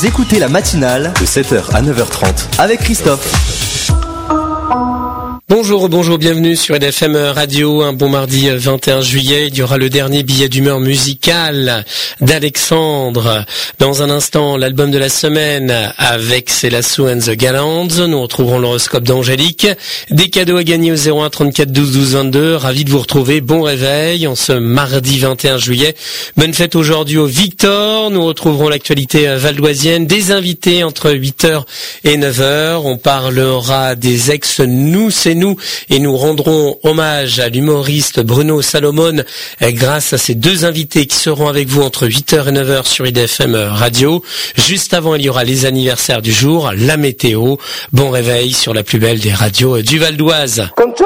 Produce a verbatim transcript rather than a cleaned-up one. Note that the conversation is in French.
Vous écoutez la matinale de sept heures à neuf heures trente avec Christophe. Bonjour, bonjour, bienvenue sur R F M Radio. Un bon mardi vingt et un juillet. Il y aura le dernier billet d'humeur musicale d'Alexandre. Dans un instant, l'album de la semaine avec Célasso and the Gallands. Nous retrouverons l'horoscope d'Angélique. Des cadeaux à gagner au zéro un trente-quatre douze douze vingt-deux. Ravi de vous retrouver. Bon réveil en ce mardi vingt et un juillet. Bonne fête aujourd'hui au Victor. Nous retrouverons l'actualité valdoisienne. Des invités entre huit heures et neuf heures. On parlera des ex nous, c'est nous. Et nous rendrons hommage à l'humoriste Bruno Salomon grâce à ces deux invités qui seront avec vous entre huit heures et neuf heures sur R F M Radio. Juste avant, il y aura les anniversaires du jour, la météo. Bon réveil sur la plus belle des radios du Val d'Oise.